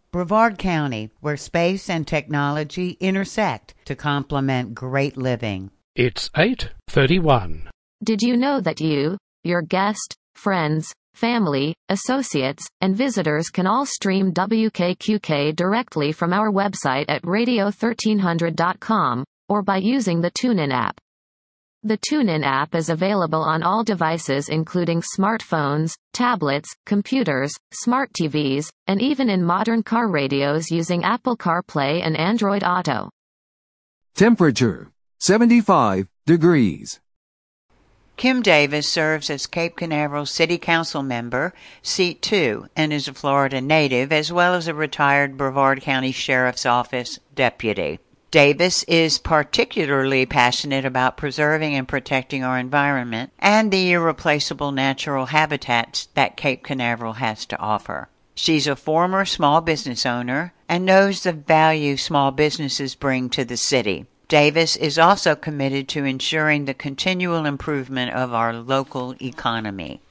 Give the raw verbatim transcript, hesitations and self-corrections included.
Brevard County, where space and technology intersect to complement great living. It's eight thirty-one. Did you know that you, your guest, friends, family, associates, and visitors can all stream W K Q K directly from our website at radio thirteen hundred dot com, or by using the TuneIn app? The TuneIn app is available on all devices including smartphones, tablets, computers, smart T Vs, and even in modern car radios using Apple CarPlay and Android Auto. Temperature, seventy-five degrees. Kim Davis serves as Cape Canaveral City Council member, seat two, and is a Florida native, as well as a retired Brevard County Sheriff's Office deputy. Davis is particularly passionate about preserving and protecting our environment and the irreplaceable natural habitats that Cape Canaveral has to offer. She's a former small business owner and knows the value small businesses bring to the city. Davis is also committed to ensuring the continual improvement of our local economy.